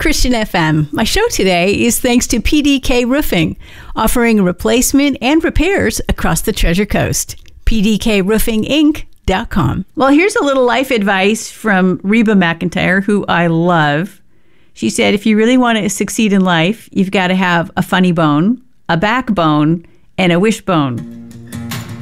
Christian FM. My show today is thanks to PDK Roofing, offering replacement and repairs across the Treasure Coast. PDKRoofingInc.com. Well, here's a little life advice from Reba McEntire, who I love. She said, if you really want to succeed in life, you've got to have a funny bone, a backbone, and a wishbone.